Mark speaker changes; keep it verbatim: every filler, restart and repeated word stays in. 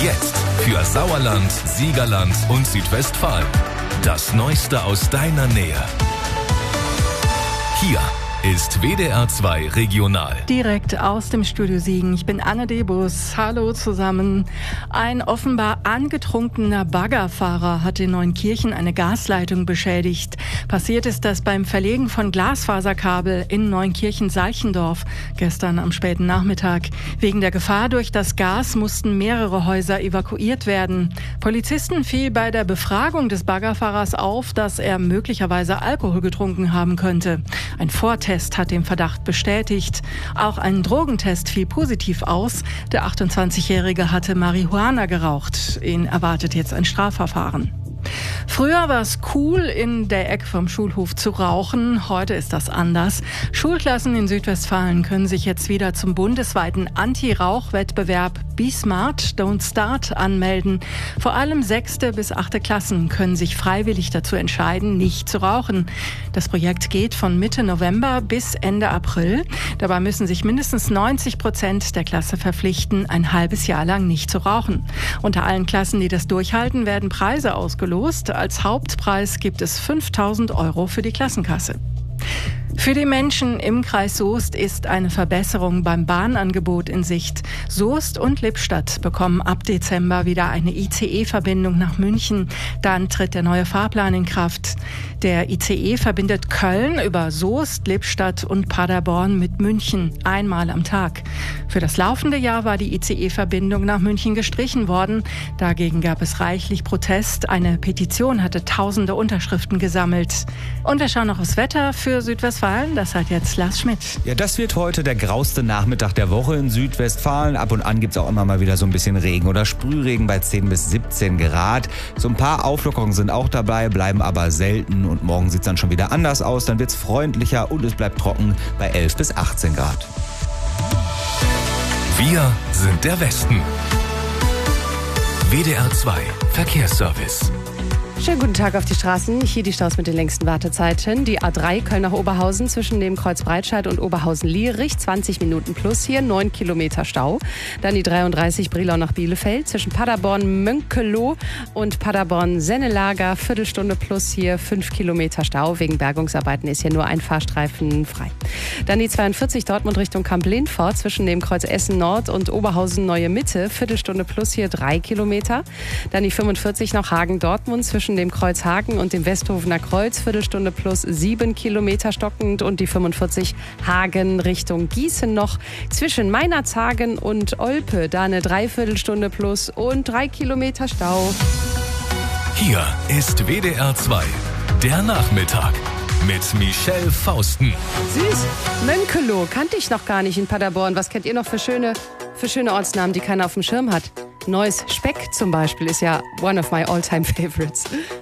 Speaker 1: Jetzt für Sauerland, Siegerland und Südwestfalen. Das Neueste aus deiner Nähe. Hier ist W D R zwei Regional.
Speaker 2: Direkt aus dem Studio Siegen. Ich bin Anne Debus. Hallo zusammen. Ein offenbar angetrunkener Baggerfahrer hat in Neunkirchen eine Gasleitung beschädigt. Passiert ist das beim Verlegen von Glasfaserkabel in Neunkirchen-Salchendorf gestern am späten Nachmittag. Wegen der Gefahr durch das Gas mussten mehrere Häuser evakuiert werden. Polizisten fiel bei der Befragung des Baggerfahrers auf, dass er möglicherweise Alkohol getrunken haben könnte. Ein Vortest hat den Verdacht bestätigt. Auch ein Drogentest fiel positiv aus. Der achtundzwanzigjährige hatte Marihuana geraucht. Ihn erwartet jetzt ein Strafverfahren. Früher war es cool, in der Ecke vom Schulhof zu rauchen. Heute ist das anders. Schulklassen in Südwestfalen können sich jetzt wieder zum bundesweiten Anti-Rauch-Wettbewerb Be Smart, Don't Start anmelden. Vor allem sechste bis achte Klassen können sich freiwillig dazu entscheiden, nicht zu rauchen. Das Projekt geht von Mitte November bis Ende April. Dabei müssen sich mindestens neunzig Prozent der Klasse verpflichten, ein halbes Jahr lang nicht zu rauchen. Unter allen Klassen, die das durchhalten, werden Preise ausgelost. Als Hauptpreis gibt es fünftausend Euro für die Klassenkasse. Für die Menschen im Kreis Soest ist eine Verbesserung beim Bahnangebot in Sicht. Soest und Lippstadt bekommen ab Dezember wieder eine I C E-Verbindung nach München. Dann tritt der neue Fahrplan in Kraft. Der I C E verbindet Köln über Soest, Lippstadt und Paderborn mit München einmal am Tag. Für das laufende Jahr war die I C E-Verbindung nach München gestrichen worden. Dagegen gab es reichlich Protest. Eine Petition hatte tausende Unterschriften gesammelt. Und wir schauen noch aufs Wetter für Südwestfalen. Das hat jetzt Lars Schmidt.
Speaker 3: Ja, das wird heute der grauste Nachmittag der Woche in Südwestfalen. Ab und an gibt es auch immer mal wieder so ein bisschen Regen oder Sprühregen bei zehn bis siebzehn Grad. So ein paar Auflockerungen sind auch dabei, bleiben aber selten. Und morgen sieht es dann schon wieder anders aus. Dann wird es freundlicher und es bleibt trocken bei elf bis achtzehn Grad.
Speaker 1: Wir sind der Westen. W D R zwei Verkehrsservice.
Speaker 4: Schönen guten Tag auf die Straßen. Hier die Staus mit den längsten Wartezeiten. Die A drei Köln nach Oberhausen zwischen dem Kreuz Breitscheid und Oberhausen-Lierich. zwanzig Minuten plus hier, neun Kilometer Stau. Dann die dreiunddreißig Brilon nach Bielefeld zwischen Paderborn-Mönkeloh und Paderborn-Sennelager. Viertelstunde plus hier, fünf Kilometer Stau. Wegen Bergungsarbeiten ist hier nur ein Fahrstreifen frei. Dann die zweiundvierzig Dortmund Richtung Kamp-Lindfort zwischen dem Kreuz Essen-Nord und Oberhausen-Neue Mitte. Viertelstunde plus hier, drei Kilometer. Dann die fünfundvierzig nach Hagen-Dortmund zwischen dem Kreuz Hagen und dem Westhofener Kreuz, Viertelstunde plus sieben Kilometer stockend, und die fünfundvierzig Hagen Richtung Gießen noch zwischen Meinerzhagen und Olpe, da eine Dreiviertelstunde plus und drei Kilometer Stau.
Speaker 1: Hier ist W D R zwei, der Nachmittag mit Michelle Fausten.
Speaker 4: Süß, Mönkeloh kannte ich noch gar nicht in Paderborn. Was kennt ihr noch für schöne, für schöne Ortsnamen, die keiner auf dem Schirm hat? Neues Speck zum Beispiel ist ja one of my all-time favorites.